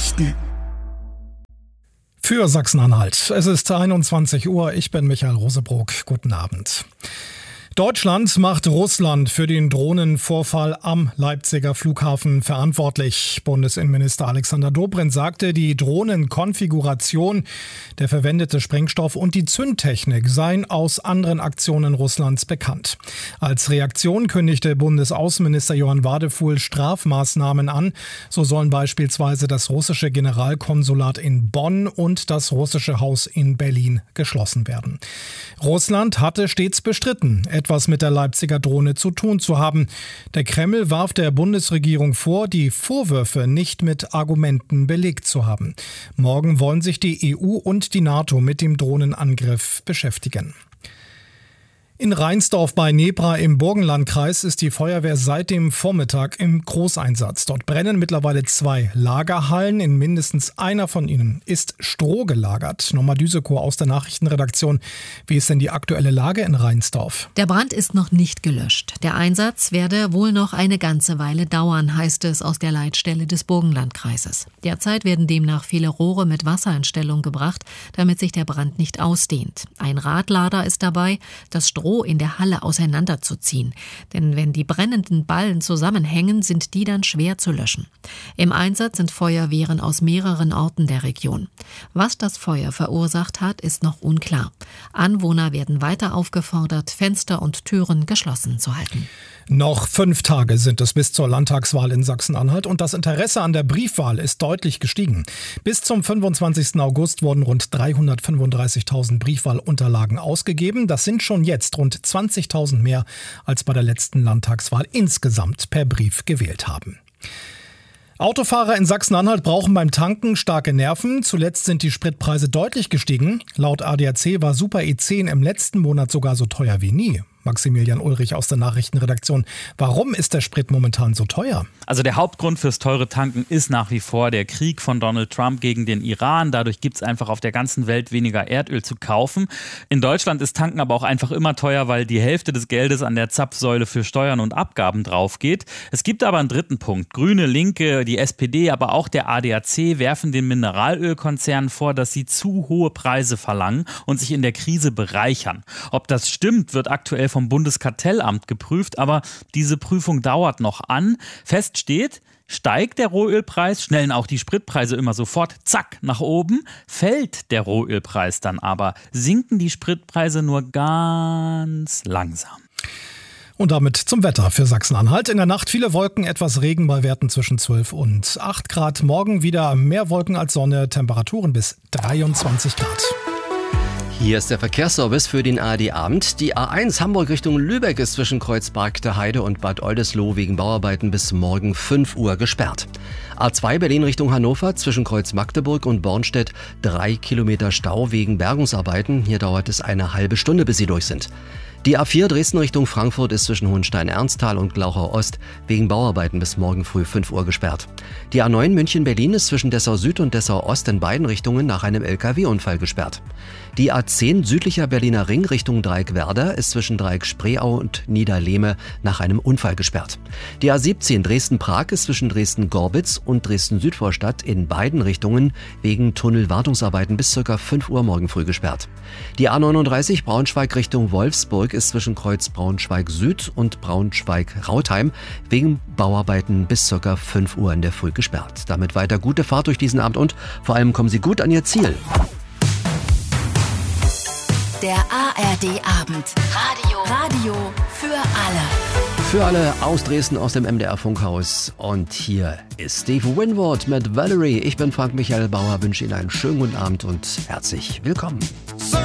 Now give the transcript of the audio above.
Nachrichten. Für Sachsen-Anhalt. Es ist 21 Uhr. Ich bin Michael Rosebrock. Guten Abend. Deutschland macht Russland für den Drohnenvorfall am Leipziger Flughafen verantwortlich. Bundesinnenminister Alexander Dobrindt sagte, die Drohnenkonfiguration, der verwendete Sprengstoff und die Zündtechnik seien aus anderen Aktionen Russlands bekannt. Als Reaktion kündigte Bundesaußenminister Johann Wadefuhl Strafmaßnahmen an. So sollen beispielsweise das russische Generalkonsulat in Bonn und das russische Haus in Berlin geschlossen werden. Russland hatte stets bestritten, etwas mit der Leipziger Drohne zu tun zu haben. Der Kreml warf der Bundesregierung vor, die Vorwürfe nicht mit Argumenten belegt zu haben. Morgen wollen sich die EU und die NATO mit dem Drohnenangriff beschäftigen. In Rheinsdorf bei Nebra im Burgenlandkreis ist die Feuerwehr seit dem Vormittag im Großeinsatz. Dort brennen mittlerweile 2 Lagerhallen. In mindestens einer von ihnen ist Stroh gelagert. Norma Düsekow aus der Nachrichtenredaktion. Wie ist denn die aktuelle Lage in Rheinsdorf? Der Brand ist noch nicht gelöscht. Der Einsatz werde wohl noch eine ganze Weile dauern, heißt es aus der Leitstelle des Burgenlandkreises. Derzeit werden demnach viele Rohre mit Wasser in Stellung gebracht, damit sich der Brand nicht ausdehnt. Ein Radlader ist dabei, das Stroh in der Halle auseinanderzuziehen. Denn wenn die brennenden Ballen zusammenhängen, sind die dann schwer zu löschen. Im Einsatz sind Feuerwehren aus mehreren Orten der Region. Was das Feuer verursacht hat, ist noch unklar. Anwohner werden weiter aufgefordert, Fenster und Türen geschlossen zu halten. Noch 5 Tage sind es bis zur Landtagswahl in Sachsen-Anhalt und das Interesse an der Briefwahl ist deutlich gestiegen. Bis zum 25. August wurden rund 335.000 Briefwahlunterlagen ausgegeben. Das sind schon jetzt rund 20.000 mehr, als bei der letzten Landtagswahl insgesamt per Brief gewählt haben. Autofahrer in Sachsen-Anhalt brauchen beim Tanken starke Nerven. Zuletzt sind die Spritpreise deutlich gestiegen. Laut ADAC war Super E10 im letzten Monat sogar so teuer wie nie. Maximilian Ulrich aus der Nachrichtenredaktion. Warum ist der Sprit momentan so teuer? Also der Hauptgrund fürs teure Tanken ist nach wie vor der Krieg von Donald Trump gegen den Iran. Dadurch gibt es einfach auf der ganzen Welt weniger Erdöl zu kaufen. In Deutschland ist Tanken aber auch einfach immer teuer, weil die Hälfte des Geldes an der Zapfsäule für Steuern und Abgaben drauf geht. Es gibt aber einen dritten Punkt. Grüne, Linke, die SPD, aber auch der ADAC werfen den Mineralölkonzernen vor, dass sie zu hohe Preise verlangen und sich in der Krise bereichern. Ob das stimmt, wird aktuell vom Bundeskartellamt geprüft, aber diese Prüfung dauert noch an. Fest steht, steigt der Rohölpreis, schnellen auch die Spritpreise immer sofort, zack, nach oben. Fällt der Rohölpreis dann aber, sinken die Spritpreise nur ganz langsam. Und damit zum Wetter für Sachsen-Anhalt. In der Nacht viele Wolken, etwas Regen bei Werten zwischen 12 und 8 Grad. Morgen wieder mehr Wolken als Sonne, Temperaturen bis 23 Grad. Hier ist der Verkehrsservice für den ARD-Abend. Die A1 Hamburg Richtung Lübeck ist zwischen Kreuzberg der Heide und Bad Oldesloe wegen Bauarbeiten bis morgen 5 Uhr gesperrt. A2 Berlin Richtung Hannover zwischen Kreuz Magdeburg und Bornstedt 3 Kilometer Stau wegen Bergungsarbeiten. Hier dauert es eine halbe Stunde, bis sie durch sind. Die A4 Dresden Richtung Frankfurt ist zwischen Hohenstein-Ernsthal und Glauchau Ost wegen Bauarbeiten bis morgen früh 5 Uhr gesperrt. Die A9 München-Berlin ist zwischen Dessau Süd und Dessau Ost in beiden Richtungen nach einem LKW-Unfall gesperrt. Die A10 südlicher Berliner Ring Richtung Dreieck-Werder ist zwischen Dreieck-Spreeau und Niederlehme nach einem Unfall gesperrt. Die A17 Dresden-Prag ist zwischen Dresden-Gorbitz und Dresden-Südvorstadt in beiden Richtungen wegen Tunnelwartungsarbeiten bis ca. 5 Uhr morgen früh gesperrt. Die A39 Braunschweig Richtung Wolfsburg ist zwischen Kreuz Braunschweig Süd und Braunschweig-Rautheim wegen Bauarbeiten bis ca. 5 Uhr in der Früh gesperrt. Damit weiter gute Fahrt durch diesen Abend und vor allem kommen Sie gut an Ihr Ziel. Der ARD-Abend. Radio für alle. Für alle aus Dresden, aus dem MDR-Funkhaus. Und hier ist Steve Winwood mit Valerie. Ich bin Frank Michael Bauer, wünsche Ihnen einen schönen guten Abend und herzlich willkommen. So